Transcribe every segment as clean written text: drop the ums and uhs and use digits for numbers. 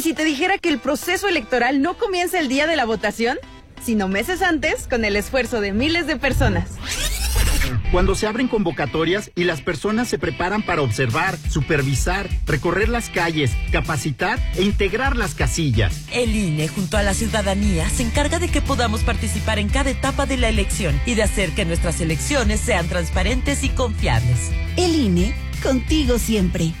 ¿Y si te dijera que el proceso electoral no comienza el día de la votación, sino meses antes, con el esfuerzo de miles de personas? Cuando se abren convocatorias y las personas se preparan para observar, supervisar, recorrer las calles, capacitar e integrar las casillas. El INE, junto a la ciudadanía, se encarga de que podamos participar en cada etapa de la elección y de hacer que nuestras elecciones sean transparentes y confiables. El INE, contigo siempre.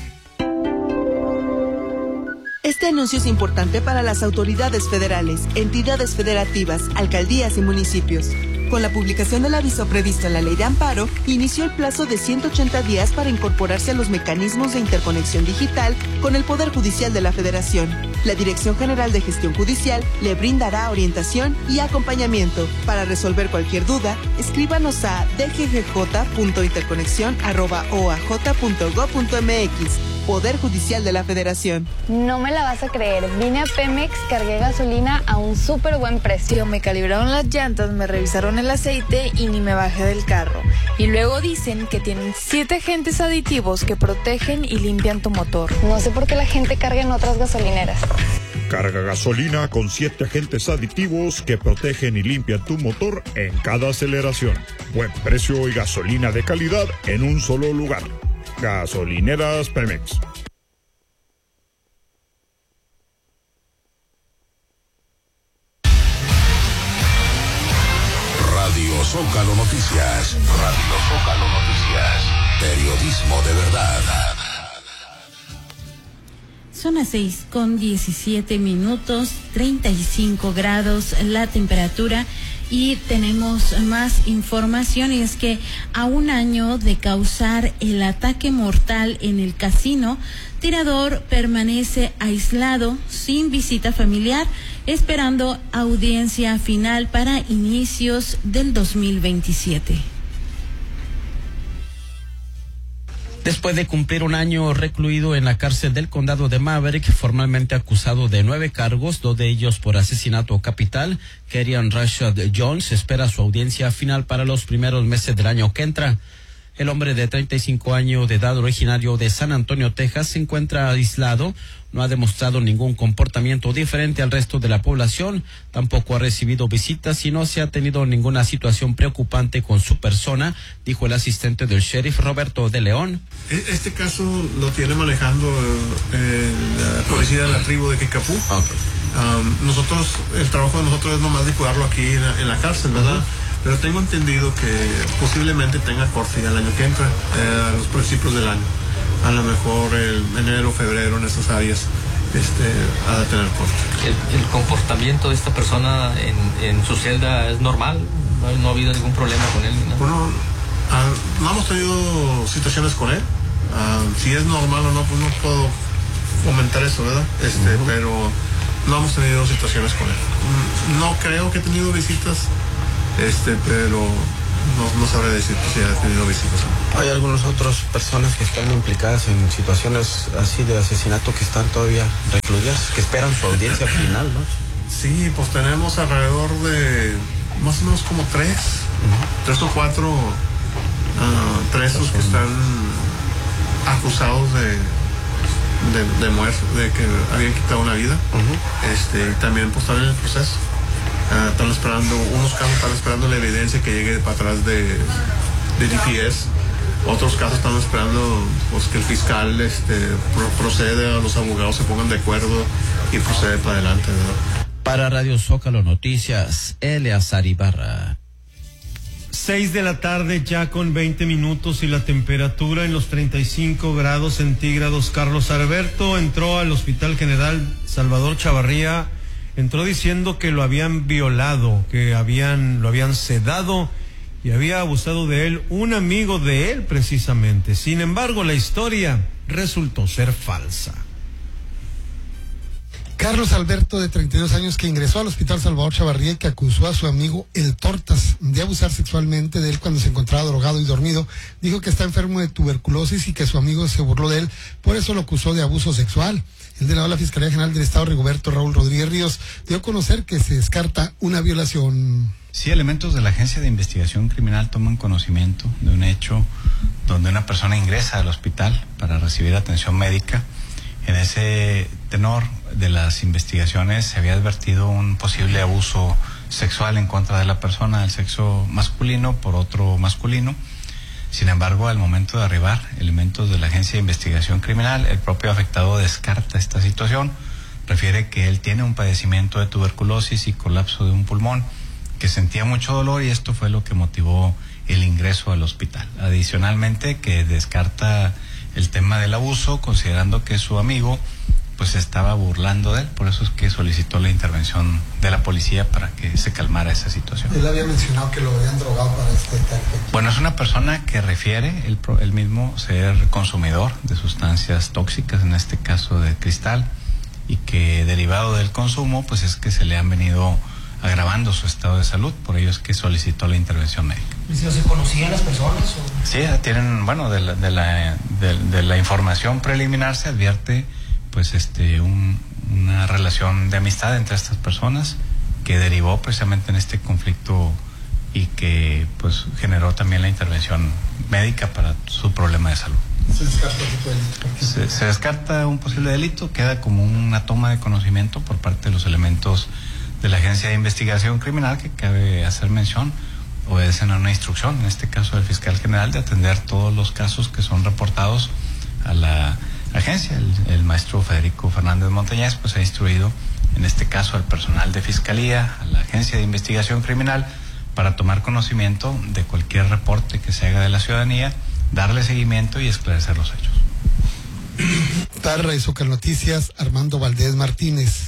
Este anuncio es importante para las autoridades federales, entidades federativas, alcaldías y municipios. Con la publicación del aviso previsto en la Ley de Amparo, inició el plazo de 180 días para incorporarse a los mecanismos de interconexión digital con el Poder Judicial de la Federación. La Dirección General de Gestión Judicial le brindará orientación y acompañamiento. Para resolver cualquier duda, escríbanos a dggj.interconexión@oaj.gov.mx. Poder Judicial de la Federación. No me la vas a creer. Vine a Pemex, cargué gasolina a un súper buen precio. Me calibraron las llantas, me revisaron el aceite y ni me bajé del carro. Y luego dicen que tienen 7 agentes aditivos que protegen y limpian tu motor. No sé por qué la gente carga en otras gasolineras. Carga gasolina con 7 agentes aditivos que protegen y limpian tu motor en cada aceleración. Buen precio y gasolina de calidad en un solo lugar. Gasolineras Pemex. Radio Zócalo Noticias. Radio Zócalo Noticias. Periodismo de verdad. Son las 6:17, 35 grados la temperatura. Y tenemos más información, y es que a un año de causar el ataque mortal en el casino, tirador permanece aislado, sin visita familiar, esperando audiencia final para inicios del 2027. Después de cumplir un año recluido en la cárcel del condado de Maverick, formalmente acusado de 9 cargos, 2 de ellos por asesinato capital, Kerrion Rashad Jones espera su audiencia final para los primeros meses del año que entra. El hombre de 35 años de edad, originario de San Antonio, Texas, se encuentra aislado, no ha demostrado ningún comportamiento diferente al resto de la población, tampoco ha recibido visitas y no se ha tenido ninguna situación preocupante con su persona, dijo el asistente del sheriff Roberto de León. Este caso lo tiene manejando la policía de la tribu de Kickapoo. Okay. Nosotros, el trabajo de nosotros es nomás de cuidarlo aquí en la cárcel, ¿verdad? Pero tengo entendido que posiblemente tenga corte ya el año que entra, a los principios del año. A lo mejor enero, febrero, en esas áreas, ha de tener corte. ¿El comportamiento de esta persona en su celda es normal? ¿No ha habido ningún problema con él? ¿No? Bueno, no hemos tenido situaciones con él. Si es normal o no, pues no puedo comentar eso, ¿verdad? Pero no hemos tenido situaciones con él. No creo que he tenido visitas. Pero no sabré decir si ha tenido visitas. Hay algunas otras personas que están implicadas en situaciones así de asesinato que están todavía recluidas, que esperan su audiencia final, ¿no? Sí, pues tenemos alrededor de más o menos como 3 o 4 presos que están acusados de muerte, de que habían quitado una vida. Y también pues están en el proceso. Están esperando, unos casos están esperando la evidencia que llegue para atrás de DPS, otros casos están esperando pues que el fiscal procede, a los abogados se pongan de acuerdo y procede para adelante, ¿verdad? Para Radio Zócalo Noticias, Eleazar Ibarra. 6 de la tarde ya con 20 minutos y la temperatura en los 35 grados centígrados. Carlos Alberto entró al Hospital General Salvador Chavarría. Entró diciendo que lo habían violado, que lo habían sedado y había abusado de él un amigo de él precisamente. Sin embargo, la historia resultó ser falsa. Carlos Alberto, de 32 años, que ingresó al Hospital Salvador Chavarría y que acusó a su amigo El Tortas de abusar sexualmente de él cuando se encontraba drogado y dormido, dijo que está enfermo de tuberculosis y que su amigo se burló de él, por eso lo acusó de abuso sexual. El delegado de la Fiscalía General del Estado, Rigoberto Raúl Rodríguez Ríos, dio a conocer que se descarta una violación. Sí, elementos de la Agencia de Investigación Criminal toman conocimiento de un hecho donde una persona ingresa al hospital para recibir atención médica. En ese tenor de las investigaciones se había advertido un posible abuso sexual en contra de la persona del sexo masculino por otro masculino. Sin embargo, al momento de arribar elementos de la Agencia de Investigación Criminal, el propio afectado descarta esta situación, refiere que él tiene un padecimiento de tuberculosis y colapso de un pulmón, que sentía mucho dolor y esto fue lo que motivó el ingreso al hospital. Adicionalmente, que descarta el tema del abuso, considerando que su amigo pues estaba burlando de él, por eso es que solicitó la intervención de la policía para que se calmara esa situación. Él había mencionado que lo habían drogado para este efecto. Bueno, es una persona que refiere él mismo ser consumidor de sustancias tóxicas, en este caso de cristal, y que derivado del consumo pues es que se le han venido agravando su estado de salud, por ello es que solicitó la intervención médica. ¿Se conocían las personas? ¿O? Sí, tienen, bueno, de la información preliminar se advierte pues una relación de amistad entre estas personas que derivó precisamente en este conflicto y que pues generó también la intervención médica para su problema de salud. ¿Se descarta el tipo de delito? Se descarta un posible delito, queda como una toma de conocimiento por parte de los elementos de la Agencia de Investigación Criminal, que cabe hacer mención, obedecen a una instrucción, en este caso del fiscal general, de atender todos los casos que son reportados a la agencia. El maestro Federico Fernández Montañez pues ha instruido en este caso al personal de fiscalía, a la Agencia de Investigación Criminal, para tomar conocimiento de cualquier reporte que se haga de la ciudadanía, darle seguimiento y esclarecer los hechos. Tarra y Zócalo Noticias, Armando Valdés Martínez.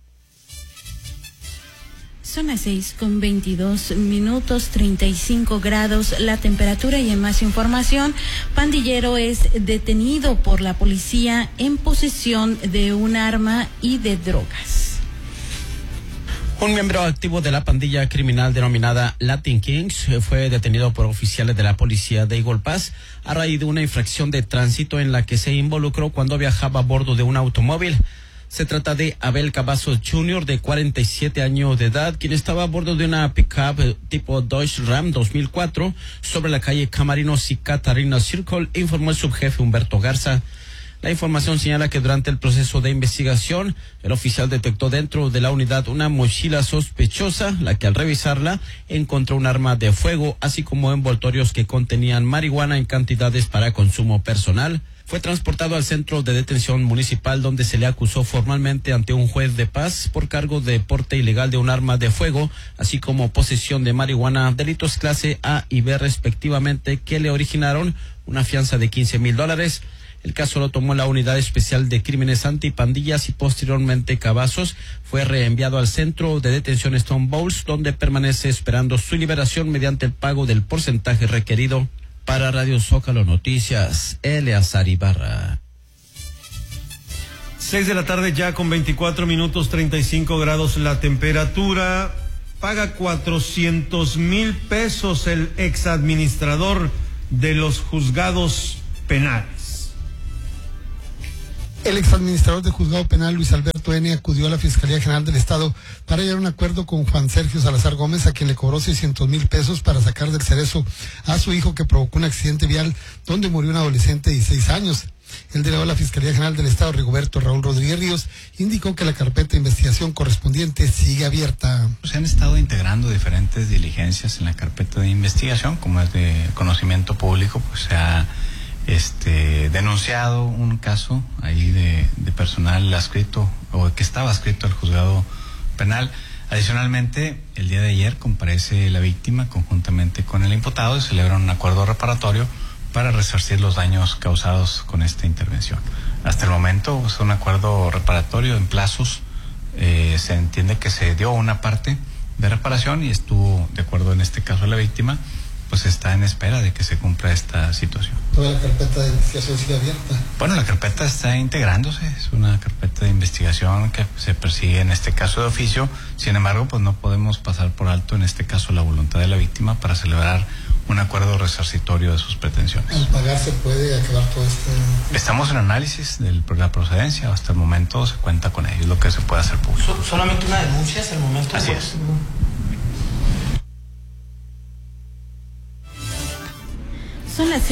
Son las 6:22, 35 grados la temperatura. Y en más información, pandillero es detenido por la policía en posesión de un arma y de drogas. Un miembro activo de la pandilla criminal denominada Latin Kings fue detenido por oficiales de la policía de Eagle Pass a raíz de una infracción de tránsito en la que se involucró cuando viajaba a bordo de un automóvil. Se trata de Abel Cavazos Jr., de 47 años de edad, quien estaba a bordo de una pickup tipo Dodge Ram 2004 sobre la calle Camarinos y Catarina Circle, informó el subjefe Humberto Garza. La información señala que durante el proceso de investigación, el oficial detectó dentro de la unidad una mochila sospechosa, la que al revisarla encontró un arma de fuego, así como envoltorios que contenían marihuana en cantidades para consumo personal. Fue transportado al centro de detención municipal, donde se le acusó formalmente ante un juez de paz por cargo de porte ilegal de un arma de fuego, así como posesión de marihuana, delitos clase A y B respectivamente, que le originaron una fianza de $15,000. El caso lo tomó la Unidad Especial de Crímenes Antipandillas y posteriormente Cavazos fue reenviado al centro de detención Stone Bowls, donde permanece esperando su liberación mediante el pago del porcentaje requerido. Para Radio Zócalo Noticias, Eleazar Ibarra. 6 de la tarde ya con 24 minutos, 35 grados la temperatura. Paga 400,000 pesos el exadministrador de los juzgados penales. El exadministrador del juzgado penal, Luis Alberto N., acudió a la Fiscalía General del Estado para llegar a un acuerdo con Juan Sergio Salazar Gómez, a quien le cobró 600,000 pesos para sacar del cerezo a su hijo, que provocó un accidente vial donde murió un adolescente de 16 años. El delegado de la Fiscalía General del Estado, Rigoberto Raúl Rodríguez Ríos, indicó que la carpeta de investigación correspondiente sigue abierta. Se han estado integrando diferentes diligencias en la carpeta de investigación, como es de conocimiento público, pues se ha denunciado un caso ahí de personal adscrito o que estaba adscrito al juzgado penal. Adicionalmente, el día de ayer comparece la víctima conjuntamente con el imputado y celebran un acuerdo reparatorio para resarcir los daños causados con esta intervención. Hasta el momento es un acuerdo reparatorio en plazos. Se entiende que se dio una parte de reparación y estuvo de acuerdo en este caso la víctima, pues está en espera de que se cumpla esta situación. ¿Toda la carpeta de investigación sigue abierta? Bueno, la carpeta está integrándose, es una carpeta de investigación que se persigue en este caso de oficio. Sin embargo, pues no podemos pasar por alto en este caso la voluntad de la víctima para celebrar un acuerdo resarcitorio de sus pretensiones. ¿Al pagar se puede acabar todo esto? Estamos en análisis de la procedencia, hasta el momento se cuenta con ello, es lo que se puede hacer público. ¿Solamente una denuncia hasta el momento? Así es. Son las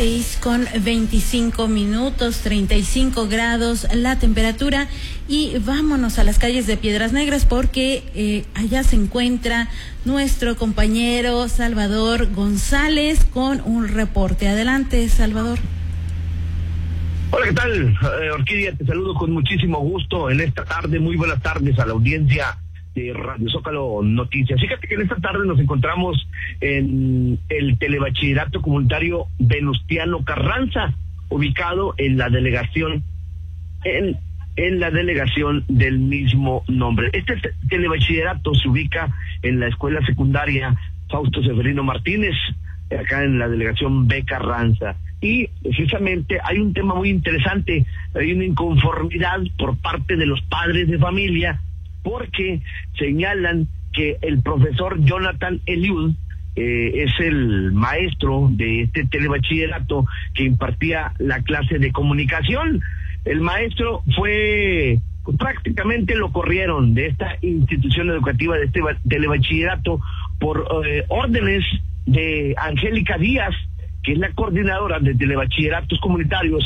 6:25, 35 grados la temperatura, y vámonos a las calles de Piedras Negras porque allá se encuentra nuestro compañero Salvador González con un reporte. Adelante, Salvador. Hola, ¿qué tal? Orquídea, te saludo con muchísimo gusto en esta tarde. Muy buenas tardes a la audiencia de Radio Zócalo Noticias. Fíjate que en esta tarde nos encontramos en el Telebachillerato Comunitario Venustiano Carranza, ubicado en la delegación en la delegación del mismo nombre. Este telebachillerato se ubica en la escuela secundaria Fausto Severino Martínez, acá en la delegación B Carranza. Y precisamente hay un tema muy interesante, hay una inconformidad por parte de los padres de familia, porque señalan que el profesor Jonathan Eliud es el maestro de este telebachillerato que impartía la clase de comunicación. El maestro prácticamente lo corrieron de esta institución educativa, de este telebachillerato, por órdenes de Angélica Díaz, que es la coordinadora de telebachilleratos comunitarios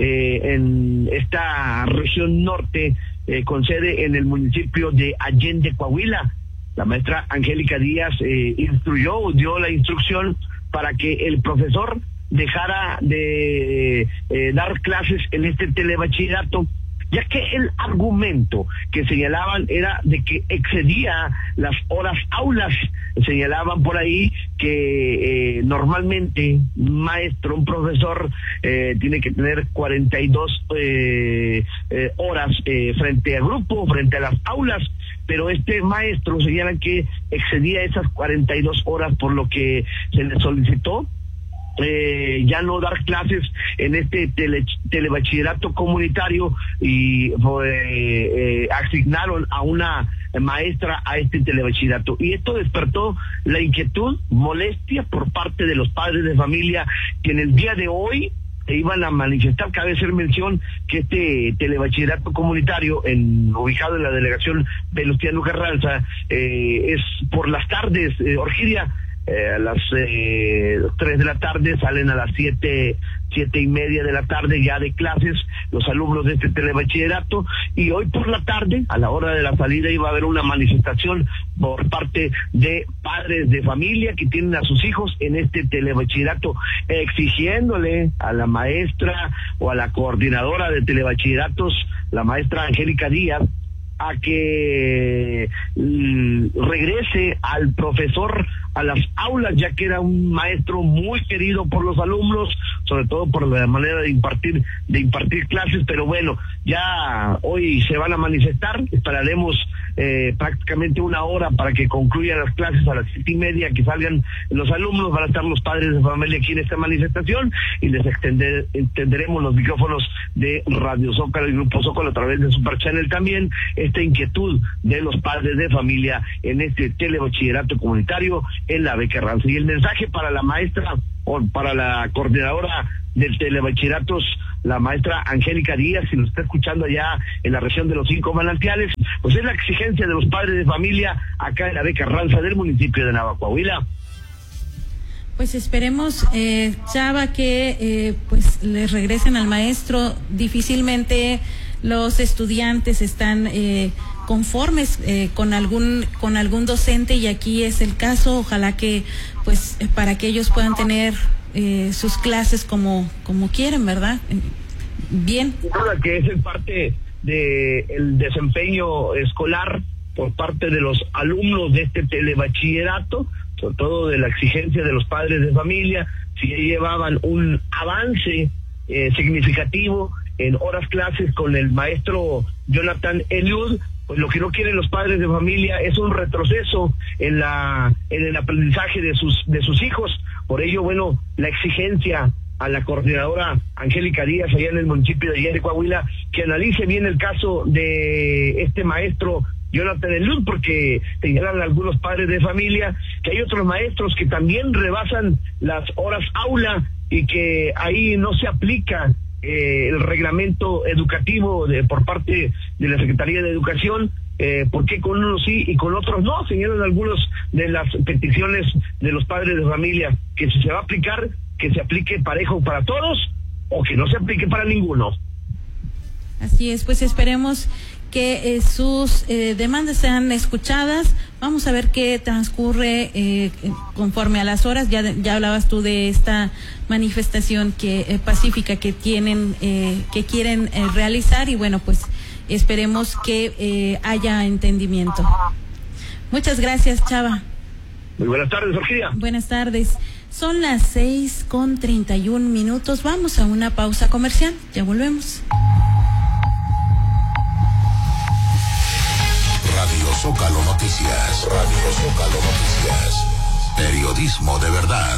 en esta región norte, con sede en el municipio de Allende, Coahuila. La maestra Angélica Díaz dio la instrucción para que el profesor dejara de dar clases en este telebachillerato, ya que el argumento que señalaban era de que excedía las horas aulas. Señalaban por ahí que normalmente un profesor tiene que tener 42 horas frente a grupo, frente a las aulas, pero este maestro señalan que excedía esas 42 horas, por lo que se le solicitó ya no dar clases en este telebachillerato comunitario, y asignaron a una maestra a este telebachillerato. Y esto despertó la inquietud, molestia por parte de los padres de familia, que en el día de hoy se iban a manifestar. Cabe hacer mención que este telebachillerato comunitario, ubicado en la delegación Venustiano Carranza, es por las tardes, Orquídea. A las 3 de la tarde salen a las 7:30 de la tarde ya de clases los alumnos de este telebachillerato, y hoy por la tarde, a la hora de la salida, iba a haber una manifestación por parte de padres de familia que tienen a sus hijos en este telebachillerato, exigiéndole a la maestra o a la coordinadora de telebachilleratos, la maestra Angélica Díaz, a que regrese al profesor a las aulas, ya que era un maestro muy querido por los alumnos, sobre todo por la manera de impartir clases. Pero bueno, ya hoy se van a manifestar, esperaremos prácticamente una hora para que concluyan las clases. A las 7:30 que salgan los alumnos, van a estar los padres de familia aquí en esta manifestación, y les extenderemos los micrófonos de Radio Zócalo y Grupo Zócalo a través de Super Channel también esta inquietud de los padres de familia en este telebachillerato comunitario en la B Carranza. Y el mensaje para la maestra o para la coordinadora del telebachilleratos, la maestra Angélica Díaz, si nos está escuchando allá en la región de los 5 manantiales, pues es la exigencia de los padres de familia acá en la B Carranza del municipio de Nava, Coahuila. Pues esperemos, Chava, que pues les regresen al maestro. Difícilmente los estudiantes están conformes con algún docente, y aquí es el caso. Ojalá que pues para que ellos puedan tener sus clases como quieren, ¿verdad? Bien. Que es en parte del desempeño escolar por parte de los alumnos de este telebachillerato, sobre todo de la exigencia de los padres de familia, si llevaban un avance significativo en horas clases con el maestro Jonathan Eliud, pues lo que no quieren los padres de familia es un retroceso en el aprendizaje de sus hijos. Por ello, bueno, la exigencia a la coordinadora Angélica Díaz allá en el municipio de Allende, Coahuila, que analice bien el caso de este maestro Jonathan Eliud, porque señalan algunos padres de familia que hay otros maestros que también rebasan las horas aula y que ahí no se aplica el reglamento educativo por parte de la Secretaría de Educación. ¿Por qué con unos sí y con otros no? Señalan algunos de las peticiones de los padres de familia, que si se va a aplicar, que se aplique parejo para todos o que no se aplique para ninguno. Así es, pues esperemos que sus demandas sean escuchadas. Vamos a ver qué transcurre conforme a las horas. Ya hablabas tú de esta manifestación pacífica que quieren realizar, y bueno, pues esperemos que haya entendimiento. Muchas gracias, Chava. Muy buenas tardes, Orquídea. Buenas tardes. Son las 6:31. Vamos a una pausa comercial. Ya volvemos. Radio Zócalo Noticias. Radio Zócalo Noticias. Periodismo de verdad.